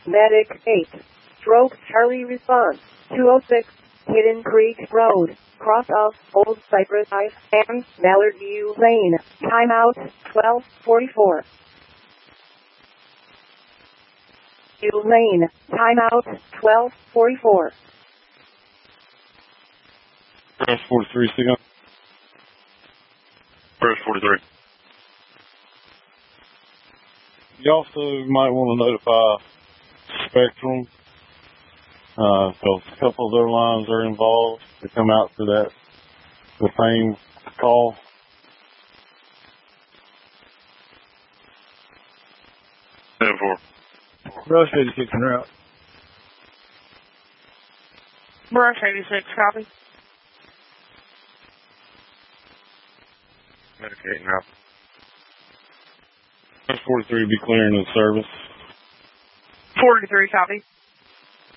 Medic 8. Stroke Charlie response. 206. Hidden Creek Road. Cross of Old Cypress Ice and Mallard View Lane. Timeout 12:44. View Lane. Timeout 12:44. Press 43, signal. Press 43. You also might want to notify Spectrum, because a couple of their lines are involved to come out to the same call. Brush 86 en route. Brush 86, copy. Medicating now. Press 43 to be clearing the service. 43, copy.